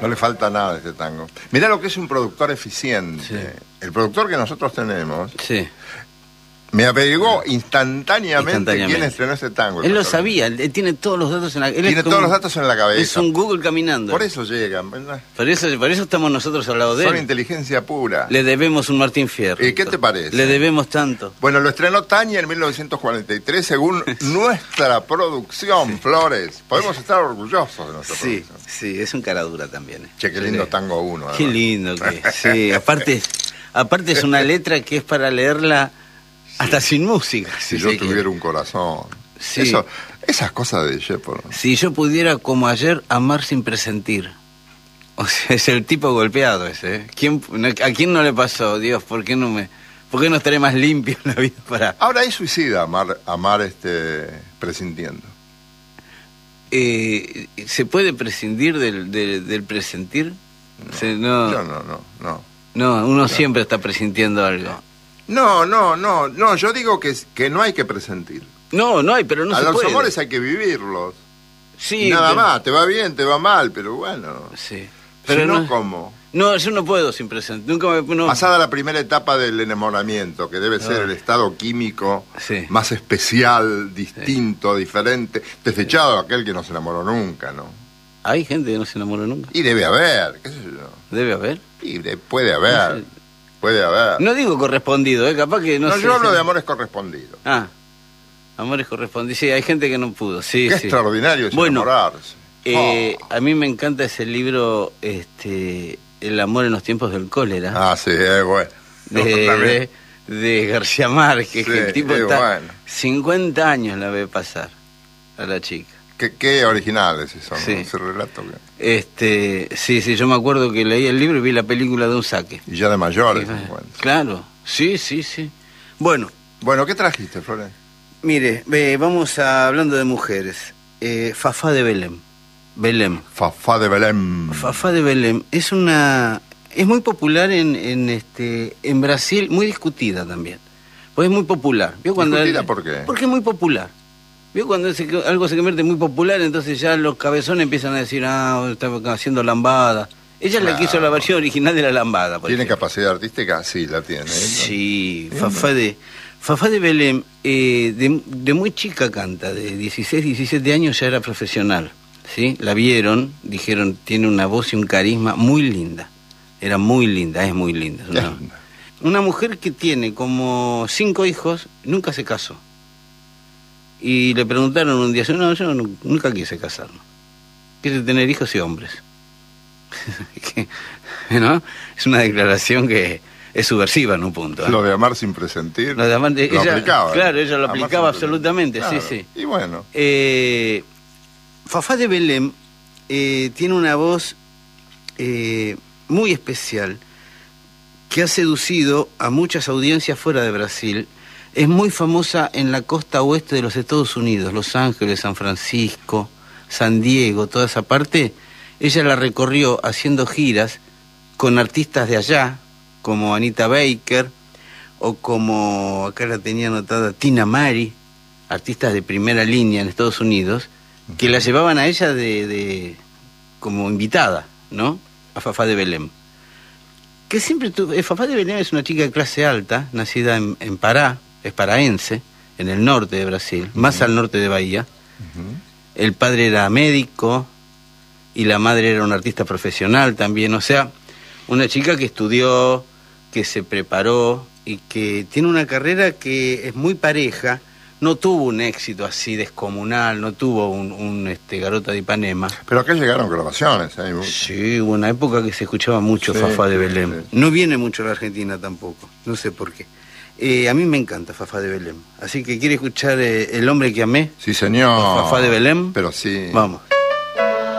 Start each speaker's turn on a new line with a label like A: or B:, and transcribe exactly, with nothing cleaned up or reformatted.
A: No le falta nada a este tango. Mirá lo que es un productor eficiente.
B: Sí.
A: El productor que nosotros tenemos
B: Sí.
A: me averiguó instantáneamente,
B: Instantáneamente.
A: quién estrenó ese tango.
B: Él lo
A: pastor.
B: sabía, él tiene todos los datos en la... él
A: Tiene
B: es como-
A: todos los datos en la cabeza.
B: Es un Google caminando.
A: Por eso llegan, ¿verdad?
B: Por eso, por eso estamos nosotros al lado de
A: Son
B: él.
A: inteligencia pura.
B: Le debemos un Martín Fierro.
A: ¿Y qué te parece?
B: Le debemos tanto.
A: Bueno, lo estrenó Tania en mil novecientos cuarenta y tres, según nuestra producción, Flores. Podemos estar orgullosos de nuestra
B: Sí,
A: producción.
B: sí, es un cara dura también. eh.
A: Che, qué
B: Sí,
A: lindo
B: sí.
A: tango uno.
B: Qué
A: además.
B: lindo que sí, aparte, aparte es una letra que es para leerla hasta sin música.
A: Si
B: si
A: yo
B: se quiere.
A: tuviera un corazón.
B: Sí.
A: Eso, esas cosas de Shepard.
B: Si yo pudiera, como ayer, amar sin presentir. O sea, es el tipo golpeado ese. ¿eh? ¿Quién, ¿A quién no le pasó? Dios, ¿por qué no me, por qué no estaré más limpio en la vida para...?
A: Ahora es suicida amar, amar este, presintiendo.
B: Eh, ¿Se puede prescindir del, del, del presentir? Se- no,
A: Yo no, no, no.
B: no, uno siempre está presintiendo algo.
A: No, no, no, no, yo digo que, que no hay que presentir.
B: No, no hay, pero no
A: a
B: se
A: los
B: puede.
A: amores hay que vivirlos.
B: Sí,
A: Nada
B: pero-
A: más, te va bien, te va mal, pero bueno.
B: Sí.
A: Pero
B: Pero
A: si no,
B: no,
A: ¿cómo?
B: no, yo no puedo sin presentir. Nunca me... No.
A: Pasada la primera etapa del enamoramiento, que debe ser
B: Ah.
A: el estado químico
B: Sí.
A: más especial, distinto, diferente, desechado aquel que no se enamoró nunca, ¿no?
B: Hay gente que no se enamoró nunca.
A: Y debe haber, qué sé yo.
B: Debe haber.
A: Y de- puede haber,
B: No sé.
A: puede haber.
B: No digo correspondido, ¿eh? Capaz que no
A: No,
B: sé
A: yo hablo
B: si-
A: de amores correspondidos.
B: Ah, amores correspondidos. Sí, hay gente que no pudo. Sí,
A: Qué
B: sí.
A: extraordinario es
B: Bueno,
A: enamorarse.
B: Eh,
A: Oh.
B: A mí me encanta ese libro, este, El amor en los tiempos del cólera,
A: Ah, sí, es bueno.
B: de,
A: También.
B: de, de García Márquez,
A: Sí,
B: que el tipo
A: es
B: está
A: bueno.
B: cincuenta años la ve pasar a la chica.
A: Qué, qué originales son,
B: Sí.
A: ¿no? Ese relato. que-
B: Este, sí, sí, yo me acuerdo que leí el libro y vi la película de un saque.
A: Y ya de mayores.
B: Sí,
A: se encuentra.
B: claro, sí, sí, sí. Bueno,
A: Bueno, ¿qué trajiste, Flores?
B: mire, ve, vamos a, hablando de mujeres. Eh, Fafá de Belém. Belém.
A: Fafá de Belém.
B: Fafá de Belém es una es muy popular en, en este en Brasil, muy discutida también. Pues es muy popular. ¿Vio cuando
A: ¿Discutida por qué?
B: Porque es muy popular. ¿Vio cuando se- algo se convierte muy popular, entonces ya los cabezones empiezan a decir, "Ah, está haciendo lambada." Ella es la que hizo la
A: Claro.
B: versión original de la lambada, por
A: ¿Tiene
B: ejemplo.
A: capacidad artística? Sí, la tiene. ¿eh?
B: Sí, Fafá de Fafá de Belém eh, de, de muy chica canta, de dieciséis, diecisiete años ya era profesional. ¿Sí? La vieron, dijeron, tiene una voz y un carisma muy linda. Era muy linda, es muy linda. Es Una, una mujer que tiene como cinco hijos, nunca se casó. Y le preguntaron un día, no, yo no- nunca quise casarme. Quise tener hijos y hombres. Que, ¿no? Es una declaración que es subversiva en un punto. ¿eh?
A: Lo de amar sin presentir.
B: Lo de amar-
A: lo
B: ella-
A: aplicaba.
B: claro, ella lo
A: Amar
B: aplicaba
A: sin presentir.
B: absolutamente, sí,
A: Claro.
B: sí.
A: Y bueno,
B: Eh, Fafá de Belém eh, tiene una voz eh, muy especial que ha seducido a muchas audiencias fuera de Brasil. Es muy famosa en la costa oeste de los Estados Unidos, Los Ángeles, San Francisco, San Diego, toda esa parte. Ella la recorrió haciendo giras con artistas de allá, como Anita Baker, o como, acá la tenía anotada, Tina Mari, artistas de primera línea en Estados Unidos, que la llevaban a ella de, de como invitada, ¿no? A Fafá de Belém. Que siempre tuvo, eh, Fafá de Belém es una chica de clase alta, nacida en, en Pará, es paraense, en el norte de Brasil, más al norte de Bahía. El padre era médico y la madre era una artista profesional también, o sea, una chica que estudió, que se preparó y que tiene una carrera que es muy pareja. No tuvo un éxito así descomunal, no tuvo un, un este, Garota de Ipanema.
A: pero acá llegaron grabaciones. ¿eh?
B: Sí, hubo una época que se escuchaba mucho
A: Sí,
B: Fafá de
A: sí,
B: Belém.
A: sí.
B: No viene mucho a la Argentina tampoco, no sé por qué. Eh, a mí me encanta Fafá de Belém. Así que quiere escuchar eh, El hombre que amé.
A: Sí, señor.
B: Fafá de Belém.
A: Pero sí.
B: Vamos.